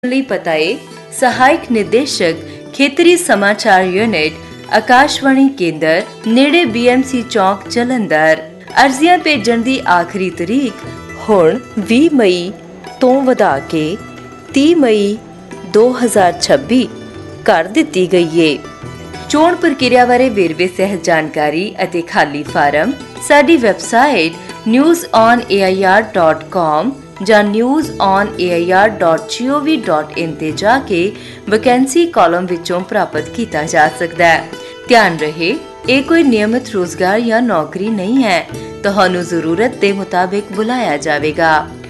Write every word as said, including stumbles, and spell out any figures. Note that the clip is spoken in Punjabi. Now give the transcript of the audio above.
ਲਈ ਪਤਾ ਹੈ ਸਹਾਇਕ ਨਿदेशक ਖੇਤਰੀ ਸਮਾਚਾਰ ਯੂਨਿਟ ਆਕਾਸ਼ਵਾਣੀ ਕੇਂਦਰ ਨੇੜੇ ਬੀਐਮਸੀ ਚੌਕ ਜਲੰਧਰ। ਅਰਜ਼ੀਆਂ ਭੇਜਣ ਦੀ ਆਖਰੀ ਤਰੀਕ ਹੁਣ ਵੀਹ ਮਈ ਤੋਂ ਵਧਾ ਕੇ ਤੀਹ ਮਈ ਦੋ ਹਜ਼ਾਰ ਛੱਬੀ ਕਰ ਦਿੱਤੀ ਗਈ ਹੈ। ਚੋਣ ਪ੍ਰਕਿਰਿਆ ਬਾਰੇ ਵੇਰਵੇ ਸਹਿਤ ਜਾਣਕਾਰੀ ਅਤੇ ਖਾਲੀ ਫਾਰਮ ਸਾਡੀ website news on A I R dot com ਜਾਂ news on A I R dot ਜੀ ਓ ਵੀ ਡਾਟ ਇਨ ਤੇ ਜਾ ਕੇ ਵੈਕੈਂਸੀ ਕਾਲਮ ਵਿੱਚੋਂ ਪ੍ਰਾਪਤ ਕੀਤਾ ਜਾ ਸਕਦਾ ਹੈ। ਧਿਆਨ ਰਹੇ, ਇਹ ਕੋਈ ਨਿਯਮਿਤ ਰੋਜ਼ਗਾਰ ਜਾਂ ਨੌਕਰੀ ਨਹੀਂ ਹੈ। ਤੁਹਾਨੂੰ ਜ਼ਰੂਰਤ ਦੇ ਮੁਤਾਬਿਕ ਬੁਲਾਇਆ ਜਾਵੇਗਾ।